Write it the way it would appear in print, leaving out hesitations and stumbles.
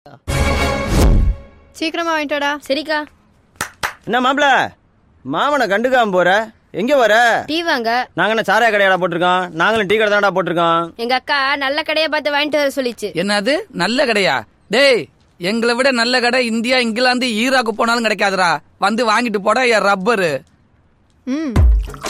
சீக்கிரமா வாங்கிட்டோடா. சரிக்கா. என்ன மாப்பிள, மாமனை கண்டுக்காம போற? எங்க வர? டீ வாங்க. நாங்க என்ன சாராய கடையாடா போட்டிருக்கோம்? நாங்களும் டீ கடை தான்டா போட்டிருக்கோம். எங்க அக்கா நல்ல கடையா பார்த்து வாங்கிட்டு வர சொல்லிச்சு. என்னது நல்ல கடையா? டேய், எங்களை விட நல்ல கடை இந்தியா, இங்கிலாந்து, ஈராக்கு போனாலும் கிடைக்காதுடா. வந்து வாங்கிட்டு போடா என் ரப்பரு.